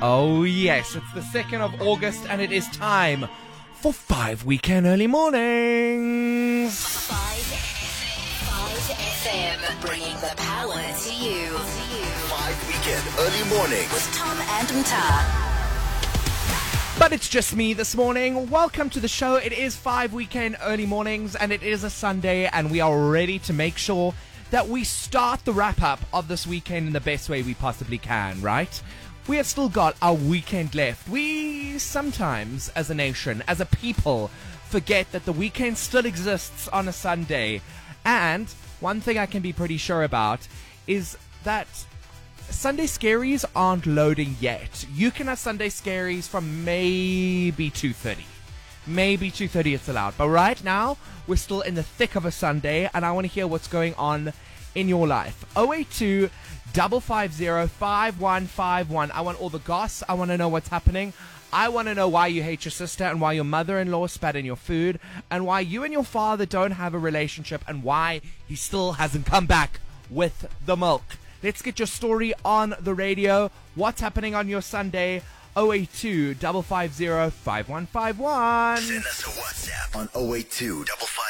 Oh yes, it's the 2nd of August and it is time for 5 Weekend Early Mornings. 5 FM, bringing the power to you. 5 Weekend Early Mornings With Tom and Mta. But it's just me this morning. Welcome to the show. It is 5 Weekend Early Mornings and it is a Sunday and we are ready to make sure that we start the wrap-up of this weekend in the best way we possibly can, right? We have still got our weekend left. We sometimes, as a nation, as a people, forget that the weekend still exists on a Sunday. And one thing I can be pretty sure about is that Sunday Scaries aren't loading yet. You can have Sunday Scaries from maybe 2:30. Maybe 2:30 it's allowed. But right now, we're still in the thick of a Sunday, and I want to hear what's going on in your life. 082 550 5151. I want all the goss. I want to know what's happening. I want to know why you hate your sister and why your mother-in-law spat in your food and why you and your father don't have a relationship and why he still hasn't come back with the milk. Let's get your story on the radio. What's happening on your Sunday? 082 550 5151. Send us a WhatsApp on 082 550